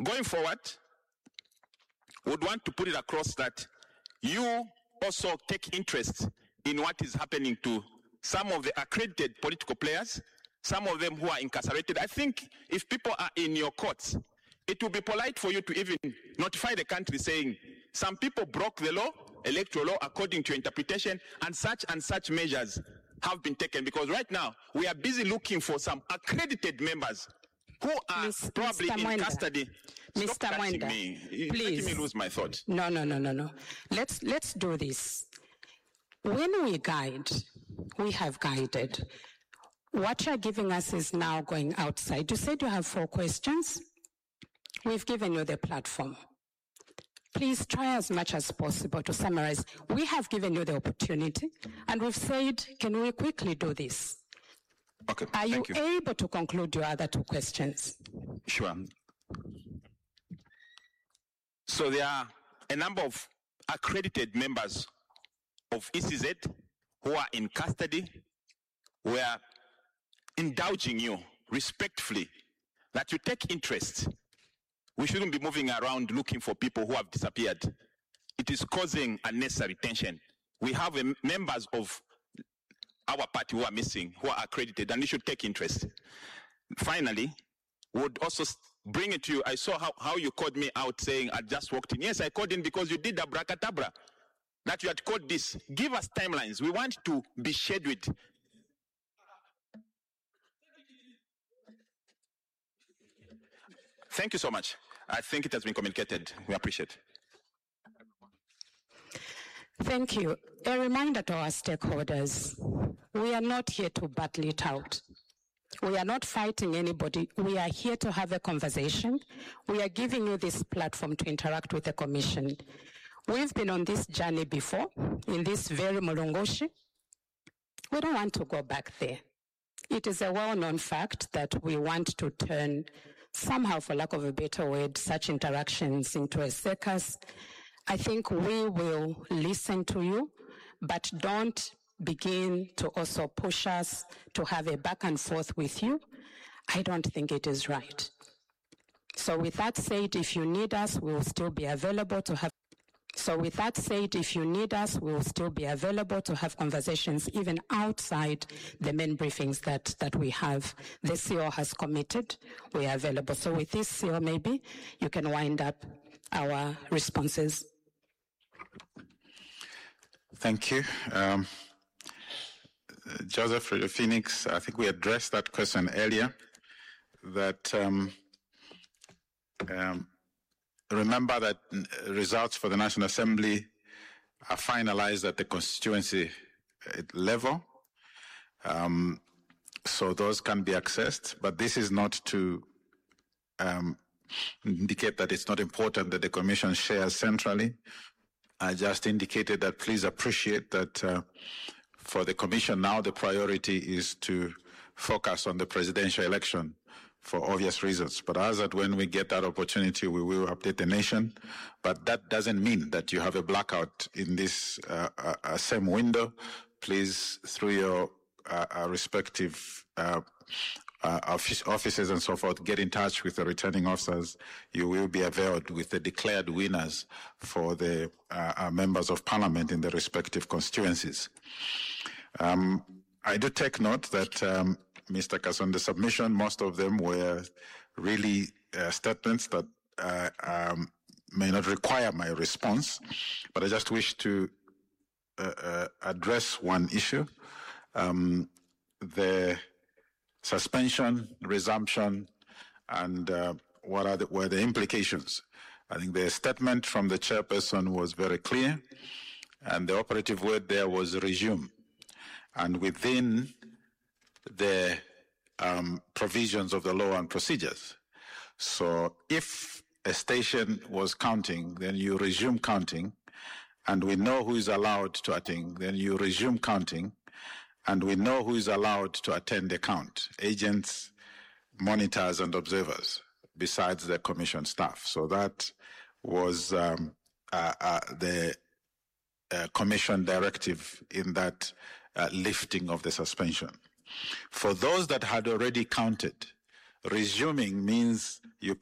Going forward, would want to put it across that you also take interest in what is happening to some of the accredited political players, some of them who are incarcerated. I think if people are in your courts, it will be polite for you to even notify the country saying some people broke the law, electoral law, according to your interpretation, and such measures have been taken. Because right now, we are busy looking for some accredited members who are probably in custody. Stop Mr. touching Mwenda, me. You're please. making me lose my thought. No. Let's do this. When we guide, we have guided. What you're giving us is now going outside. You said you have 4 questions. We've given you the platform. Please try as much as possible to summarize. We have given you the opportunity, and we've said, can we quickly do this? Okay, Are you thank you. able to conclude your other 2 questions? Sure. So there are a number of accredited members of ECZ who are in custody. We are indulging you respectfully that you take interest. We shouldn't be moving around looking for people who have disappeared. It is causing unnecessary tension. We have members of our party who are missing, who are accredited, and you should take interest. Finally, would also bring it to you. I saw how you called me out saying I just walked in. Yes, I called in because you did abracadabra, that you had called this. Give us timelines. We want to be scheduled. Thank you so much. I think it has been communicated. We appreciate it. Thank you. A reminder to our stakeholders, we are not here to battle it out. We are not fighting anybody. We are here to have a conversation. We are giving you this platform to interact with the Commission. We've been on this journey before, in this very Mulungoshi. We don't want to go back there. It is a well-known fact that we want to turn, somehow, for lack of a better word, such interactions into a circus. I think we will listen to you, but don't begin to also push us to have a back and forth with you. I don't think it is right. So with that said, if you need us, we will still be available to have conversations even outside the main briefings that we have. The CEO has committed. We are available. So with this, CEO, maybe you can wind up our responses. Thank you. Joseph Phoenix, I think we addressed that question earlier, that remember that results for the National Assembly are finalized at the constituency level, so those can be accessed, but this is not to indicate that it's not important that the Commission shares centrally. I just indicated that please appreciate that for the Commission now the priority is to focus on the presidential election for obvious reasons. But as that when we get that opportunity, we will update the nation. But that doesn't mean that you have a blackout in this same window. Please, through your respective offices and so forth, get in touch with the returning officers. You will be availed with the declared winners for the members of parliament in the respective constituencies. I do take note that Mr. Kasonde submission, most of them were really statements that may not require my response, but I just wish to address one issue. The suspension, resumption, and what were the implications. I think the statement from the chairperson was very clear, and the operative word there was resume. And within the provisions of the law and procedures. So if a station was counting, then you resume counting, and we know who is allowed to attend, then you resume counting, and we know who is allowed to attend the count: agents, monitors, and observers, besides the commission staff. So that was the commission directive in that lifting of the suspension. For those that had already counted, resuming means you